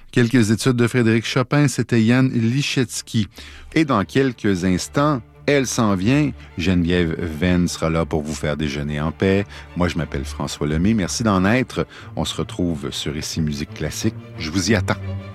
Quelques études de Frédéric Chopin, c'était Jan Liszewski. Et dans quelques instants, elle s'en vient. Geneviève Venn sera là pour vous faire déjeuner en paix. Moi, je m'appelle François Lemay. Merci d'en être. On se retrouve sur Ici Musique Classique. Je vous y attends.